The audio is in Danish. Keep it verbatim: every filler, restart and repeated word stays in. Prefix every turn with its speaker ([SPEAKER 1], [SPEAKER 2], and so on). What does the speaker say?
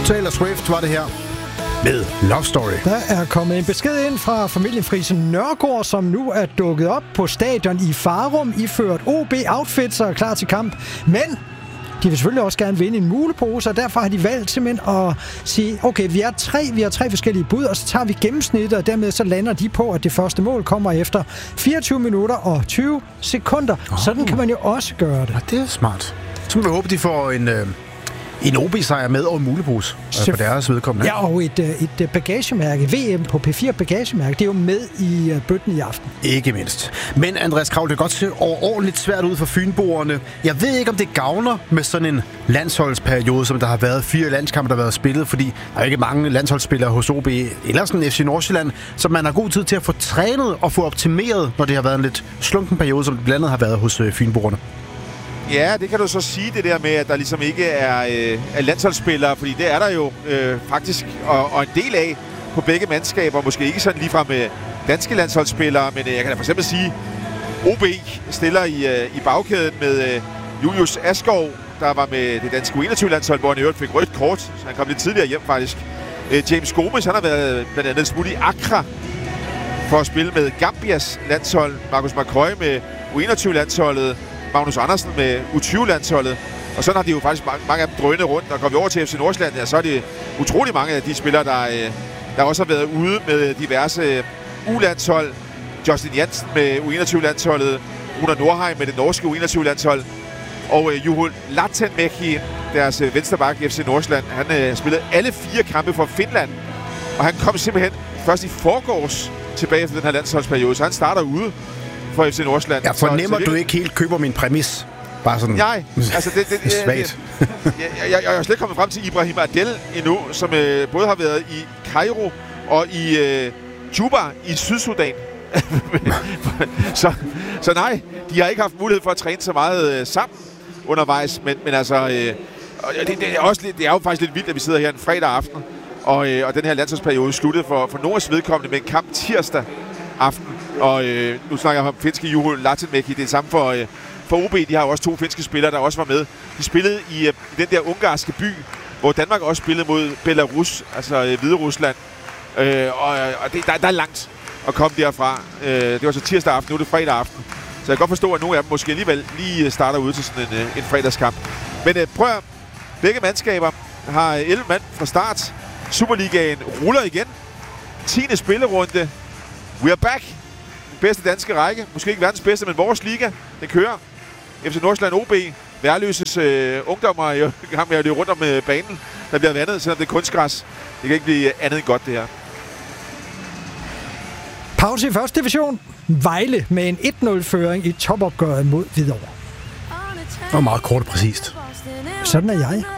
[SPEAKER 1] Taylor Swift var det her med Love Story.
[SPEAKER 2] Der er kommet en besked ind fra familien Friise Nørgaard, som nu er dukket op på stadion i Farum, iført O B-outfits og er klar til kamp. Men de vil selvfølgelig også gerne vinde en mulepose, og derfor har de valgt simpelthen at sige, okay, vi er tre, vi har tre forskellige bud, og så tager vi gennemsnittet, og dermed så lander de på, at det første mål kommer efter fireogtyve minutter og tyve sekunder. Oh. Sådan kan man jo også gøre det.
[SPEAKER 1] Ja, det er smart. Så må vi håbe, de får en... Øh En O B-sejr med og en mulepose for deres vedkommende.
[SPEAKER 2] Ja, og et, et bagagemærke. V M på P fire bagagemærke, det er jo med i bøtten i aften.
[SPEAKER 1] Ikke mindst. Men Andreas Kraul, det kan godt se overordentligt svært ud for fynboerne. Jeg ved ikke, om det gavner med sådan en landsholdsperiode, som der har været fire landskampe, der har været spillet, fordi der er ikke mange landsholdsspillere hos O B eller sådan F C Nordsjælland, så man har god tid til at få trænet og få optimeret, når det har været en lidt slunken periode, som det blandt andet har været hos fynboerne.
[SPEAKER 3] Ja, det kan du så sige, det der med, at der ligesom ikke er, øh, er landsholdsspillere, fordi det er der jo øh, faktisk, og, og en del af på begge mandskaber, måske ikke sådan ligefrem med danske landsholdsspillere, men øh, jeg kan da for eksempel sige, O B stiller i, øh, i bagkæden med øh, Julius Askov, der var med det danske U enogtyve-landshold, hvor han i øvrigt fik rødt kort, så han kom lidt tidligere hjem faktisk. Øh, James Gomes, han har været blandt andet smut i Accra for at spille med Gambias landshold, Marcus McCoy med U enogtyve-landsholdet, Magnus Andersen med U tyve-landsholdet. Og sådan har de jo faktisk mange, mange af dem drønet rundt. Og går vi over til F C Nordsjælland, ja, så er det utrolig mange af de spillere, der, der også har været ude med diverse U-landshold. Justin Jansen med U enogtyve-landsholdet. Runar Nordheim med det norske U enogtyve-landshold. Og uh, Juho Latenmäki, deres uh, venstreback i F C Nordsjælland, han uh, spillede alle fire kampe for Finland. Og han kom simpelthen først i forgårs tilbage efter den her landsholdsperiode, så han starter ude for F C Nordsjælland.
[SPEAKER 1] Jeg fornemmer,
[SPEAKER 3] så, så
[SPEAKER 1] du ikke helt køber min præmis. Bare sådan
[SPEAKER 3] nej, altså det, det, det
[SPEAKER 1] svagt.
[SPEAKER 3] Jeg, jeg, jeg, jeg er slet kommet frem til Ibrahim Adel endnu, som øh, både har været i Cairo og i øh, Juba i Sydsudan. så, så nej, de har ikke haft mulighed for at træne så meget øh, sammen undervejs, men, men altså, øh, det, det, er også lidt, det er jo faktisk lidt vildt, at vi sidder her en fredag aften, og, øh, og den her landsholdsperiode sluttede for, for Norges vedkommende med en kamp tirsdag aften. Og øh, nu snakker jeg om finske Juho Latenmäki. Det er samme for, øh, for O B. De har jo også to finske spillere, der også var med. De spillede i, øh, i den der ungarske by, hvor Danmark også spillede mod Belarus, altså øh, Hviderusland. Øh, og og det, der, der er langt at komme derfra. Øh, det var så tirsdag aften, nu er det fredag aften. Så jeg kan godt forstå, at nogle af dem måske alligevel lige starter ud til sådan en, øh, en fredagskamp. Men øh, prøv at begge mandskaber har elleve mand fra start. Superligaen ruller igen. tiende spillerunde. We are back. Bedste danske række. Måske ikke verdens bedste, men vores liga. Den kører. F C Nordsjælland O B. Værløses øh, ungdommer i gang med at løbe rundt om øh, banen. Der bliver vandet, selvom det er kunstgræs. Det kan ikke blive andet end godt, det her.
[SPEAKER 2] Pause i første division. Vejle med en et nul-føring i topopgøret mod Hvidovre.
[SPEAKER 1] Og meget kort og præcist.
[SPEAKER 2] Sådan er jeg.